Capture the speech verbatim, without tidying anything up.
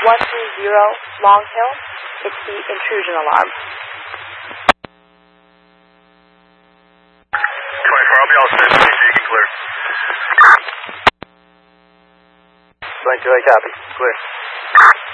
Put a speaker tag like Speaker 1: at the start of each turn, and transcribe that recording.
Speaker 1: one three zero Long Hill. It's the intrusion alarm.
Speaker 2: twenty-four, I'll be all set. You can clear.
Speaker 3: twenty-two, I copy. Clear.